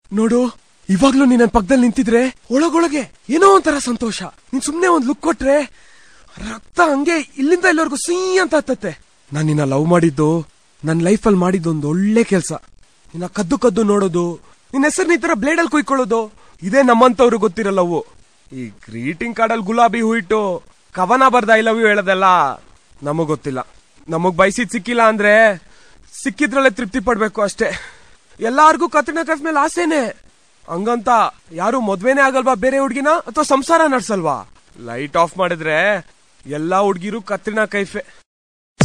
ನೋಡು, ಇವಾಗ್ಲೂ ನೀನ್ ನನ್ ಪಕ್ಕದಲ್ಲಿ ನಿಂತಿದ್ರೆ ಒಳಗೊಳಗೆ ಏನೋ ಒಂಥರ ಸಂತೋಷ. ನೀನ್ ಸುಮ್ನೆ ಒಂದ್ ಲುಕ್ ಕೊಟ್ರೆ ರಕ್ತ ಹಂಗೆ ಇಲ್ಲಿಂದ ಇಲ್ಲಿವರೆಗೂ ಸೀ ಅಂತ ಹತ್ತತ್ತೆ. ನಾನ್ ನಿನ್ನ ಲವ್ ಮಾಡಿದ್ದು ನನ್ ಲೈಫಲ್ಲಿ ಮಾಡಿದ್ದು ಒಂದ್ ಒಳ್ಳೆ ಕೆಲ್ಸ. ನಿನ್ನ ಕದ್ದು ಕದ್ದು ನೋಡೋದು, ನಿನ್ನ ಹೆಸರು ಈ ತರ ಬ್ಲೇಡಲ್ಲಿ ಕುಯ್ಕೊಳ್ಳೋದು, ಇದೇ ನಮ್ಮಂತವ್ರು ಗೊತ್ತಿರೋ ಲವ್. ಈ ಗ್ರೀಟಿಂಗ್ ಕಾರ್ಡಲ್ಲಿ ಗುಲಾಬಿ ಹೂ ಇಟ್ಟು ಕವನ ಬರ್ದ ಐ ಲವ್ ಯು ಹೇಳೋದೆಲ್ಲ ನಮಗ್ ಗೊತ್ತಿಲ್ಲ. ನಮಗ್ ಬಯಸಿದ್ ಸಿಕ್ಕಿಲ್ಲ ಅಂದ್ರೆ ಸಿಕ್ಕಿದ್ರಲ್ಲೇ ತೃಪ್ತಿ ಪಡ್ಬೇಕು ಅಷ್ಟೇ. ಎಲ್ಲಾರ್ಗು ಕತ್ರಿನಾ ಕೈಫ್ ಮೇಲೆ ಆಸೆನೆ. ಹಂಗಂತ ಯಾರು ಮದ್ವೆನೇ ಆಗಲ್ವಾ ಬೇರೆ ಹುಡ್ಗಿನ, ಅಥವಾ ಸಂಸಾರ ನಡ್ಸಲ್ವಾ? ಲೈಟ್ ಆಫ್ ಮಾಡಿದ್ರೆ ಎಲ್ಲಾ ಹುಡ್ಗಿರು ಕತ್ರಿನಾ ಕೈಫೆ.